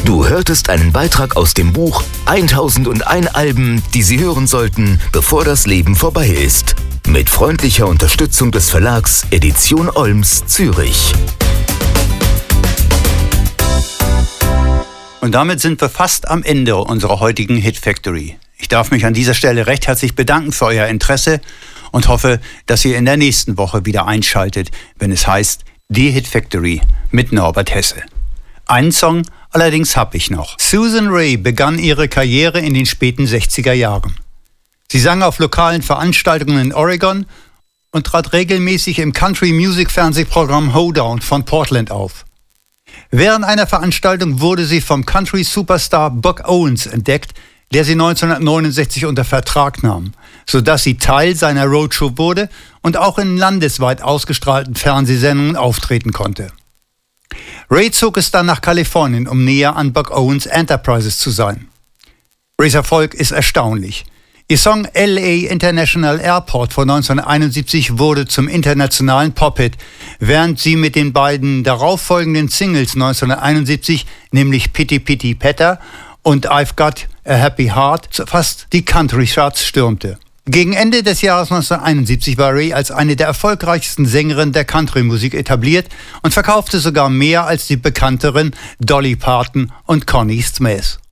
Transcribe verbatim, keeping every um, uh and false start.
Du hörtest einen Beitrag aus dem Buch tausendundeins Alben, die Sie hören sollten, bevor das Leben vorbei ist. Mit freundlicher Unterstützung des Verlags Edition Olms, Zürich. Und damit sind wir fast am Ende unserer heutigen Hit Factory. Ich darf mich an dieser Stelle recht herzlich bedanken für euer Interesse und hoffe, dass ihr in der nächsten Woche wieder einschaltet, wenn es heißt Die Hit Factory mit Norbert Hesse. Einen Song allerdings habe ich noch. Susan Raye begann ihre Karriere in den späten sechziger Jahren. Sie sang auf lokalen Veranstaltungen in Oregon und trat regelmäßig im Country-Music-Fernsehprogramm Hoedown von Portland auf. Während einer Veranstaltung wurde sie vom Country-Superstar Buck Owens entdeckt, der sie neunzehnhundertneunundsechzig unter Vertrag nahm, sodass sie Teil seiner Roadshow wurde und auch in landesweit ausgestrahlten Fernsehsendungen auftreten konnte. Raye zog es dann nach Kalifornien, um näher an Buck Owens Enterprises zu sein. Rayes Erfolg ist erstaunlich. Ihr Song L A International Airport von neunzehnhunderteinundsiebzig wurde zum internationalen Pop-Hit, während sie mit den beiden darauffolgenden Singles neunzehnhunderteinundsiebzig, nämlich Pity Pity Patter und I've Got a Happy Heart, fast die Country-Charts stürmte. Gegen Ende des Jahres neunzehnhunderteinundsiebzig war Raye als eine der erfolgreichsten Sängerinnen der Country-Musik etabliert und verkaufte sogar mehr als die bekannteren Dolly Parton und Connie Smith.